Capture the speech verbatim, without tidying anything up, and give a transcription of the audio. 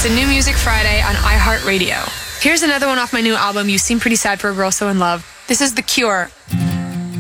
It's a New Music Friday on iHeartRadio. Here's another one off my new album, You Seem Pretty Sad for a Girl So in Love. This is The Cure.